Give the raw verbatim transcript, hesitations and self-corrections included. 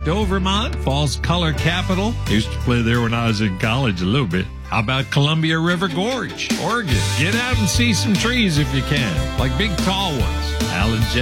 Stowe, Vermont, fall's color capital. Used to play there when I was in college a little bit. How about Columbia River Gorge, Oregon? Get out and see some trees if you can, like big tall ones. Alan